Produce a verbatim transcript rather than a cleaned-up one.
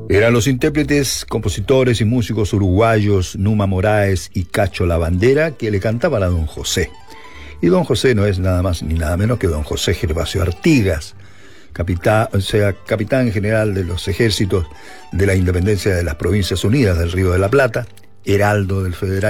Eran los intérpretes, compositores y músicos uruguayos Numa Moraes y Cacho La Bandera que le cantaban a don José. Y don José no es nada más ni nada menos que don José Gervasio Artigas, capitán, o sea, capitán general de los ejércitos de la independencia de las Provincias Unidas del Río de la Plata, heraldo del federalismo.